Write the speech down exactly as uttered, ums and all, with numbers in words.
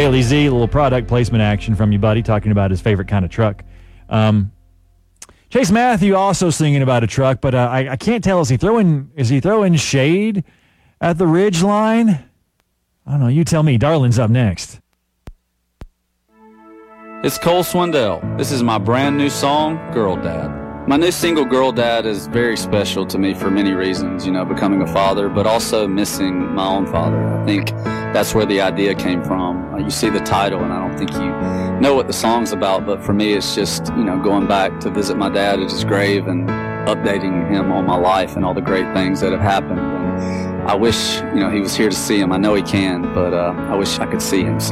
Bailey Z, a little product placement action from you, buddy, talking about his favorite kind of truck. Um, Chase Matthew also singing about a truck, but uh, I, I can't tell. Is he throwing? Is he throwing shade at the Ridge line? I don't know. You tell me. Darlin's up next. It's Cole Swindell. This is my brand new song, Girl Dad. My new single, Girl Dad, is very special to me for many reasons, you know, becoming a father, but also missing my own father. I think that's where the idea came from. Uh, you see the title, and I don't think you know what the song's about, but for me, it's just, you know, going back to visit my dad at his grave and updating him on my life and all the great things that have happened. And I wish, you know, he was here to see him. I know he can, but uh, I wish I could see him. See